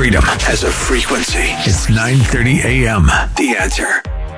freedom has a frequency. It's 9:30 a.m. The Answer.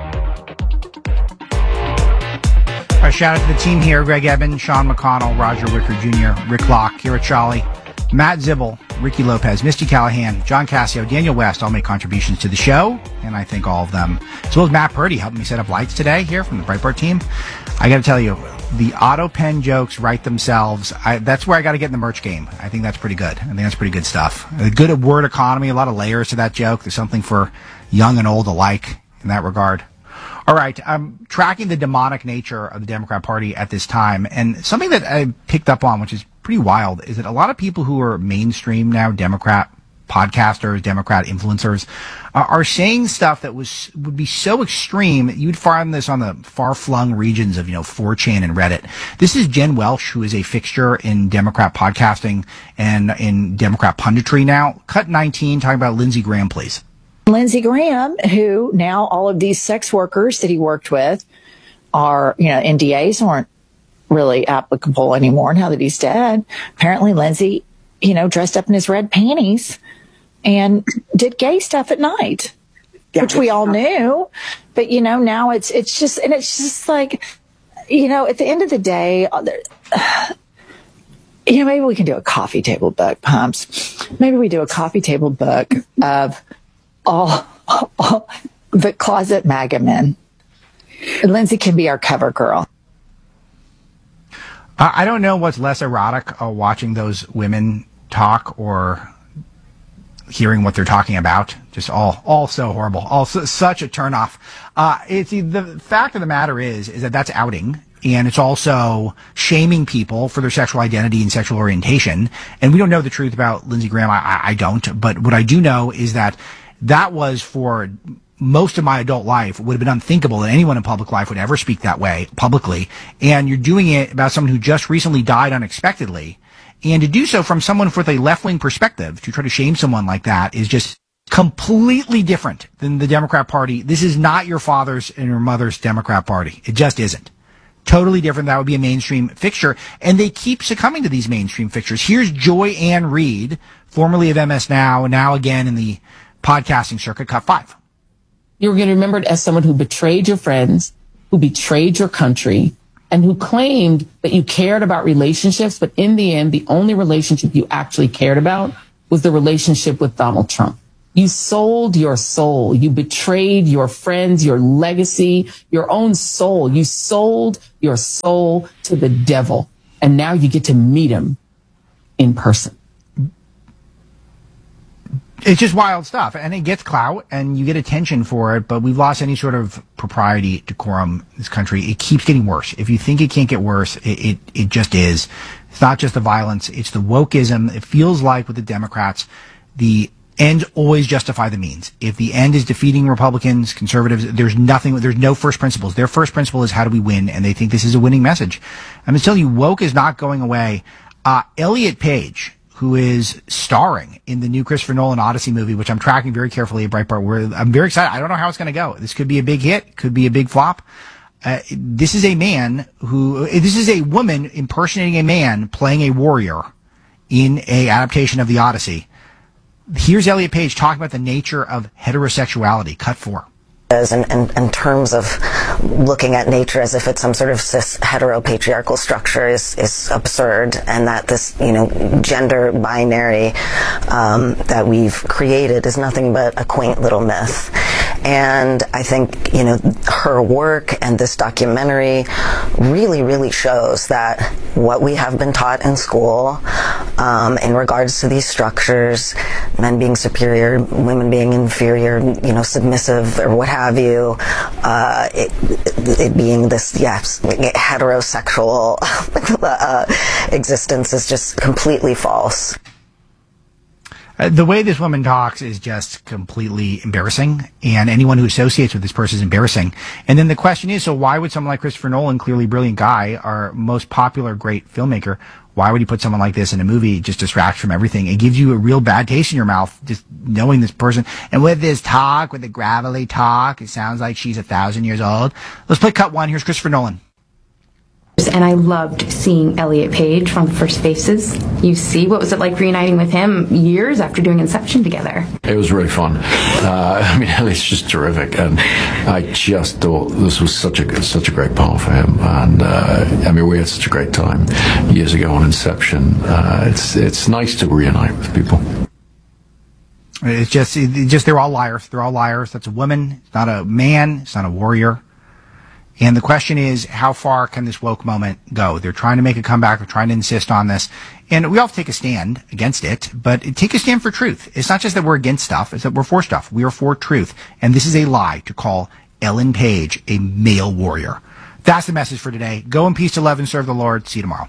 Our shout out to the team here: Greg Eben, Sean McConnell, Roger Wicker Jr., Rick Locke, Kira Chawley, Matt Zibble, Ricky Lopez, Misty Callahan, John Cassio, Daniel West all make contributions to the show, and I thank all of them. As well as Matt Purdy helping me set up lights today here from the Breitbart team. I got to tell you, the auto pen jokes write themselves. That's where I got to get in the merch game. I think that's pretty good. I think that's pretty good stuff. A good word economy, a lot of layers to that joke. There's something for young and old alike in that regard. All right, I'm tracking the demonic nature of the Democrat Party at this time, and something that I picked up on, which is pretty wild, is that a lot of people who are mainstream now, Democrat podcasters, Democrat influencers, are saying stuff that would be so extreme that you'd find this on the far-flung regions of 4chan and Reddit. This is Jen Welsh, who is a fixture in Democrat podcasting and in Democrat punditry now. Cut 19, talking about Lindsey Graham, please. Lindsey Graham, who now all of these sex workers that he worked with are, NDAs aren't really applicable anymore now that he's dead. Apparently Lindsey, dressed up in his red panties and did gay stuff at night, which we all knew. But, now it's just like, at the end of the day, maybe we can do a coffee table book, Pumps. Maybe we do a coffee table book of all the closet MAGA men. And Lindsey can be our cover girl. I don't know what's less erotic, watching those women talk or hearing what they're talking about. Just all so horrible. Such a turnoff. The fact of the matter is that that's outing. And it's also shaming people for their sexual identity and sexual orientation. And we don't know the truth about Lindsey Graham. I don't. But what I do know is that was for most of my adult life would have been unthinkable that anyone in public life would ever speak that way publicly. And you're doing it about someone who just recently died unexpectedly. And to do so from someone with a left-wing perspective, to try to shame someone like that is just completely different than the Democrat Party. This is not your father's and your mother's Democrat Party. It just isn't. Totally different. That would be a mainstream fixture. And they keep succumbing to these mainstream fixtures. Here's Joy Ann Reid, formerly of MS now again in the podcasting circuit, cut 5. You're going to be remembered as someone who betrayed your friends, who betrayed your country, and who claimed that you cared about relationships. But in the end, the only relationship you actually cared about was the relationship with Donald Trump. You sold your soul. You betrayed your friends, your legacy, your own soul. You sold your soul to the devil. And now you get to meet him in person. It's just wild stuff, and it gets clout, and you get attention for it, but we've lost any sort of propriety, decorum in this country. It keeps getting worse. If you think it can't get worse, it just is. It's not just the violence, it's the wokeism. It feels like with the Democrats, the ends always justify the means. If the end is defeating Republicans, conservatives, there's no first principles. Their first principle is how do we win, and they think this is a winning message. I'm going to tell you, woke is not going away. Elliot Page, who is starring in the new Christopher Nolan Odyssey movie, which I'm tracking very carefully at Breitbart, where I'm very excited. I don't know how it's going to go. This could be a big hit, could be a big flop. This is a woman impersonating a man playing a warrior in a adaptation of the Odyssey. Here's Elliot Page talking about the nature of heterosexuality. Cut 4. In terms of looking at nature as if it's some sort of cis heteropatriarchal structure is absurd, and that this gender binary that we've created is nothing but a quaint little myth. And I think her work and this documentary really shows that what we have been taught in school in regards to these structures, men being superior, women being inferior, submissive or what have you, it being this heterosexual existence is just completely false. The way this woman talks is just completely embarrassing, and anyone who associates with this person is embarrassing. And then the question is, so why would someone like Christopher Nolan, clearly brilliant guy, our most popular great filmmaker, why would he put someone like this in a movie? It just distracts from everything. It gives you a real bad taste in your mouth, just knowing this person. And with this talk, with the gravelly talk, it sounds like she's 1,000 years old. Let's play cut 1. Here's Christopher Nolan. And I loved seeing Elliot Page from First Faces. You see, what was it like reuniting with him years after doing Inception together? It was really fun. Elliot's just terrific, and I just thought this was such a great part for him. And we had such a great time years ago on Inception. It's nice to reunite with people. It's just they're all liars. They're all liars. That's a woman. It's not a man. It's not a warrior. And the question is, how far can this woke moment go? They're trying to make a comeback. They're trying to insist on this. And we all have to take a stand against it, but take a stand for truth. It's not just that we're against stuff. It's that we're for stuff. We are for truth. And this is a lie to call Ellen Page a male warrior. That's the message for today. Go in peace to love and serve the Lord. See you tomorrow.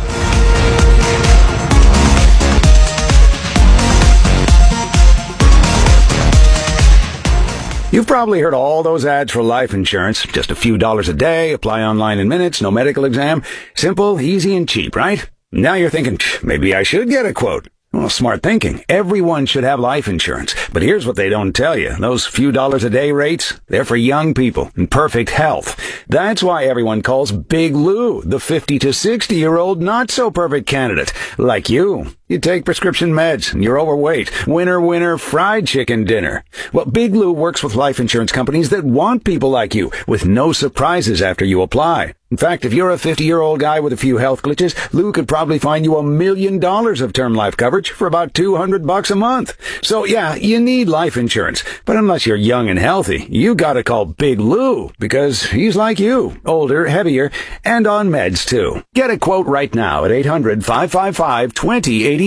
You've probably heard all those ads for life insurance. Just a few dollars a day, apply online in minutes, no medical exam. Simple, easy, and cheap, right? Now you're thinking, maybe I should get a quote. Well, smart thinking. Everyone should have life insurance. But here's what they don't tell you. Those few dollars a day rates, they're for young people in perfect health. That's why everyone calls Big Lou the 50 to 60-year-old not-so-perfect candidate. Like you. You take prescription meds and you're overweight. Winner, fried chicken dinner. Well, Big Lou works with life insurance companies that want people like you with no surprises after you apply. In fact, if you're a 50-year-old guy with a few health glitches, Lou could probably find you $1 million of term life coverage for about $200 a month. So yeah, you need life insurance. But unless you're young and healthy, you gotta call Big Lou because he's like you. Older, heavier, and on meds too. Get a quote right now at 800-555-2085.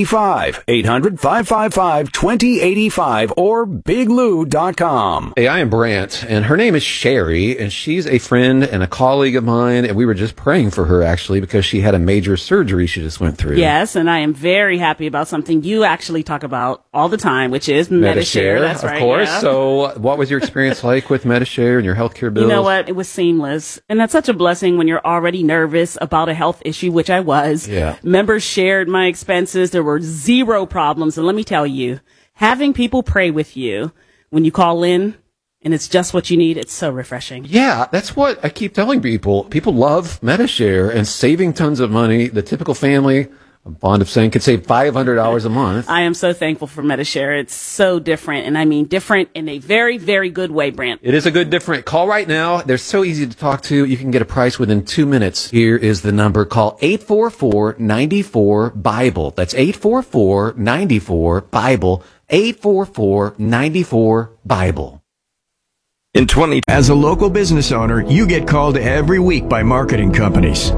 800-555-2085 or biglou.com. Hey, I am Brant, and her name is Sherry, and she's a friend and a colleague of mine, and we were just praying for her, actually, because she had a major surgery she just went through. Yes, and I am very happy about something you actually talk about all the time, which is Medi-Share. That's right, of course. Yeah. So what was your experience like with Medi-Share and your healthcare bills? You know what? It was seamless. And that's such a blessing when you're already nervous about a health issue, which I was. Yeah. Members shared my expenses. There were zero problems. And let me tell you, having people pray with you when you call in and it's just what you need, it's so refreshing. Yeah, that's what I keep telling people. People love Medi-Share and saving tons of money. The typical family, I'm fond of saying, could save $500 a month. I am so thankful for Medi-Share. It's so different, and I mean different in a very, very good way, Brant. It is a good different. Call right now. They're so easy to talk to. You can get a price within 2 minutes. Here is the number. Call 844-94-BIBLE. That's 844-94-BIBLE. 844-94-BIBLE. As a local business owner, you get called every week by marketing companies.